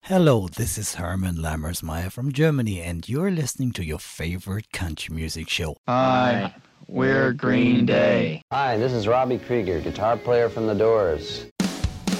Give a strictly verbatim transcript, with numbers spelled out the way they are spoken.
Hello, this is Herman Lammersmeyer from Germany, and you're listening to your favorite country music show. Hi, we're Green Day. Hi, this is Robbie Krieger, guitar player from The Doors.